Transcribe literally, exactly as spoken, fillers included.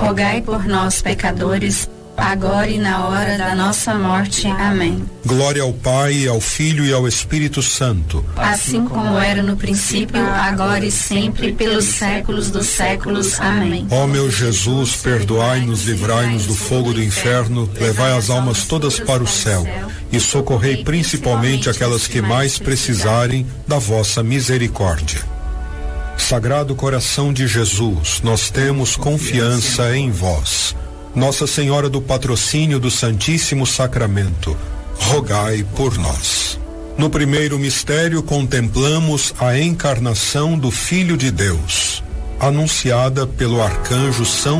rogai por nós, pecadores, agora e na hora da nossa morte. Amém. Glória ao Pai, ao Filho e ao Espírito Santo. Assim como era no princípio, agora e sempre, pelos séculos dos séculos. Amém. Ó meu Jesus, perdoai-nos, livrai-nos do fogo do inferno, levai as almas todas para o céu e socorrei principalmente aquelas que mais precisarem da vossa misericórdia. Sagrado coração de Jesus, nós temos confiança em vós. Nossa Senhora do Patrocínio do Santíssimo Sacramento, rogai por nós. No primeiro mistério contemplamos a encarnação do Filho de Deus, anunciada pelo arcanjo São